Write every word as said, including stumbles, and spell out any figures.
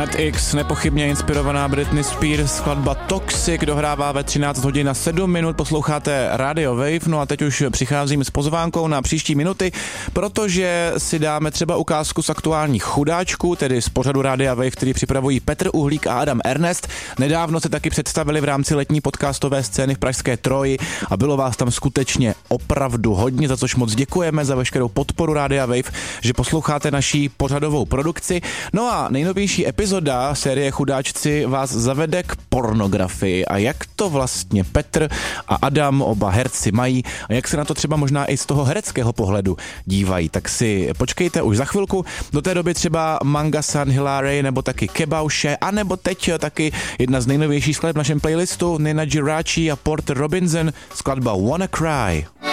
Hard X, nepochybně inspirovaná Britney Spears, skladba Toxic dohrává ve třináct hodin a sedm minut, posloucháte Radio Wave, no a teď už přicházím s pozvánkou na příští minuty, protože si dáme třeba ukázku z aktuálních chudáčků, tedy z pořadu Rádia Wave, který připravují Petr Uhlík a Adam Ernest. Nedávno se taky představili v rámci letní podcastové scény v pražské Troji a bylo vás tam skutečně opravdu hodně, za což moc děkujeme za veškerou podporu Rádia Wave, že posloucháte naší pořadovou produkci. No a nejnovější epizoda série Chudáčci vás zavede k pornografii a jak to vlastně Petr a Adam, oba herci, mají a jak se na to třeba možná i z toho hereckého pohledu dívají. Tak si počkejte už za chvilku, do té doby třeba Mangasan Hilary nebo taky Kebauše, a nebo teď taky jedna z nejnovějších skladeb v našem playlistu Nina Girachi a Porter Robinson, skladba Wanna Cry.